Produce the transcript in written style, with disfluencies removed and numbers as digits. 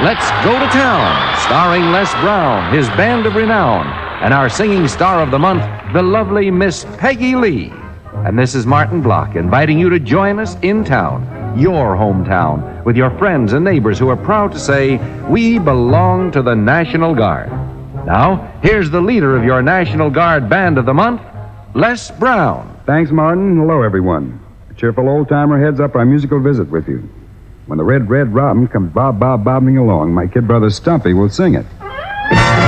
Let's Go to Town, starring Les Brown, his band of renown, and our singing star of the month, the lovely Miss Peggy Lee. And this is Martin Block inviting you to join us in town, your hometown, with your friends and neighbors who are proud to say, we belong to the National Guard. Now, here's the leader of your National Guard band of the month, Les Brown. Thanks, Martin. Hello, everyone. A cheerful old-timer heads up our musical visit with you. When the red, red robin comes bobbing along, my kid brother Stumpy will sing it.